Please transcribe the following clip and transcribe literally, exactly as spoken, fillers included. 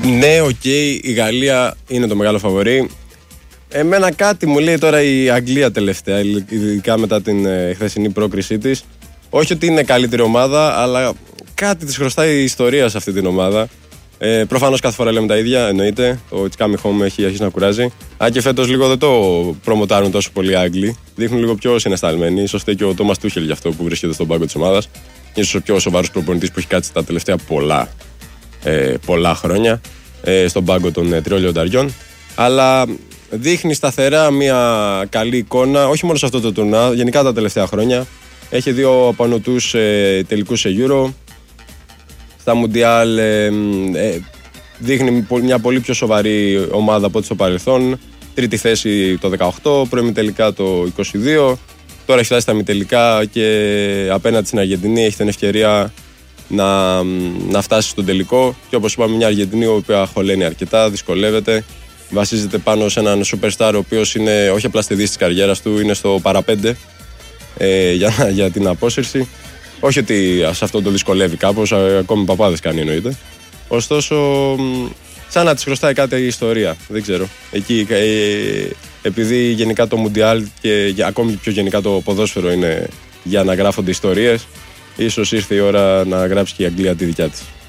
Ναι, οκ, okay, η Γαλλία είναι το μεγάλο φαβορί. Εμένα κάτι μου λέει τώρα η Αγγλία τελευταία, ειδικά μετά την ε, χθεσινή πρόκρισή της. Όχι ότι είναι καλύτερη ομάδα, αλλά κάτι της χρωστάει η ιστορία σε αυτή την ομάδα. Ε, προφανώς κάθε φορά λέμε τα ίδια, εννοείται. Το It's Coming Home έχει αρχίσει να κουράζει. Αν και φέτος λίγο δεν το προμοτάρουν τόσο πολύ οι Άγγλοι. Δείχνουν λίγο πιο συναισθαλμένοι. Ίσως και ο Τόμας Τούχελ γι' αυτό που βρίσκεται στον πάγκο της ομάδας. Ίσως ο πιο σοβαρός προπονητής που έχει κάτσει τα τελευταία πολλά, ε, πολλά χρόνια ε, στον πάγκο των ε, τριών λιονταριών. Αλλά δείχνει σταθερά μια καλή εικόνα, όχι μόνο σε αυτό το τουρνά, γενικά τα τελευταία χρόνια. Έχει δύο απανωτούς ε, τελικούς σε Euro. Στα Μουντιάλ ε, ε, δείχνει μια πολύ πιο σοβαρή ομάδα από ό,τι στο παρελθόν. Τρίτη θέση το δεκαοκτώ, προημιτελικά το είκοσι δύο. Τώρα έχει φτάσει στα μητελικά και απέναντι στην Αργεντινή έχει την ευκαιρία να, να φτάσει στον τελικό. Και όπως είπαμε, μια Αργεντινή η οποία χωλαίνει αρκετά, δυσκολεύεται. Βασίζεται πάνω σε έναν superstar ο οποίος είναι όχι απλά στη δύση της καριέρας του, είναι στο παραπέντε ε, για, για την απόσυρση. Όχι ότι σε αυτό το δυσκολεύει κάπως, ακόμη παπάδες κάνει εννοείται. Ωστόσο, σαν να της χρωστάει κάτι η ιστορία, δεν ξέρω. Εκεί, ε, επειδή γενικά το Μουντιάλ και ακόμη πιο γενικά το ποδόσφαιρο είναι για να γράφονται ιστορίες, ίσως ήρθε η ώρα να γράψει και η Αγγλία τη δικιά της.